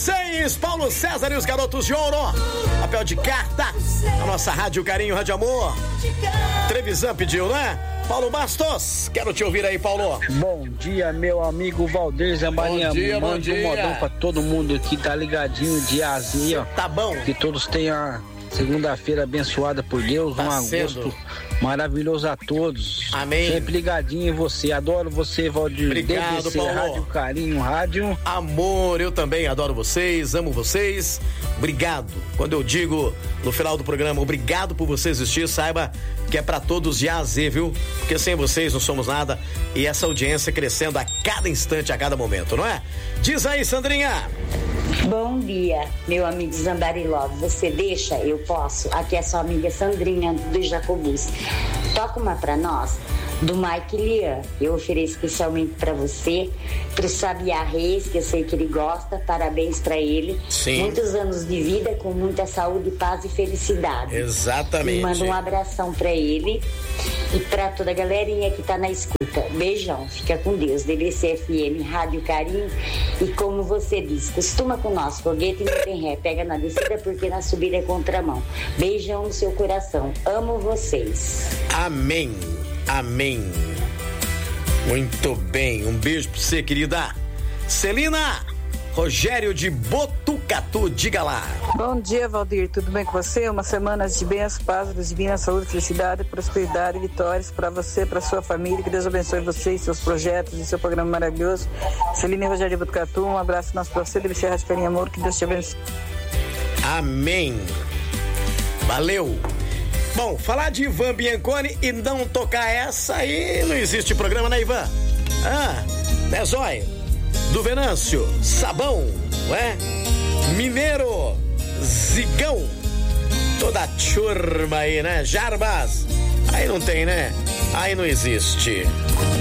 6, Paulo César e os Garotos de Ouro. Papel de carta, a nossa Rádio Carinho, Rádio Amor. Trevisan pediu, né? Paulo Bastos, quero te ouvir aí, Paulo. Bom dia, meu amigo Valdir Zambarinha. Bom dia. Um modão pra todo mundo aqui, tá ligadinho, dia azinho, ó. Tá bom. Que todos tenham a segunda-feira abençoada por Deus, Tá um sendo. agosto maravilhoso a todos. Amém. Sempre ligadinho em você, adoro você, Valdir. Obrigado, DBC, Paulo. Rádio Carinho, Rádio Amor, eu também adoro vocês, amo vocês. Obrigado. Quando eu digo no final do programa, obrigado por você existir, saiba que é pra todos de A a Z, viu? Porque sem vocês não somos nada e essa audiência crescendo a cada instante, a cada momento, não é? Diz aí, Sandrinha. Bom dia, meu amigo Zambariló. Você deixa? Eu posso. Aqui é sua amiga Sandrinha do Jacobus. Toca uma pra nós, do Mike Lian. Eu ofereço especialmente pra você, pro Sabiá Reis, que eu sei que ele gosta. Parabéns pra ele. Sim. Muitos anos de vida, com muita saúde, paz e felicidade. Exatamente. E manda um abração pra ele e pra toda a galerinha que tá na escuta. Beijão, fica com Deus. DBC FM, Rádio Carinho. E como você diz, costuma com nós, foguete não tem ré, pega na descida porque na subida é contramão. Beijão no seu coração, amo vocês. Amém, amém. Muito bem, um beijo pra você, querida Celina. Rogério de Botucatu, diga lá. Bom dia, Valdir, tudo bem com você? Uma semana de bênçãos, paz, luz divina, saúde, felicidade, prosperidade e vitórias para você, para sua família. Que Deus abençoe você e seus projetos e seu programa maravilhoso. Celina e Rogério de Botucatu, um abraço nosso para você, DBC Rádio Carinho Amor, que Deus te abençoe. Amém. Valeu. Bom, falar de Ivan Bianconi e não tocar essa aí, não existe programa, né, Ivan? Né, Zói? Do Venâncio, Sabão, não é? Mineiro, Zigão, toda a turma aí, né? Jarbas, aí não tem, né? Aí não existe.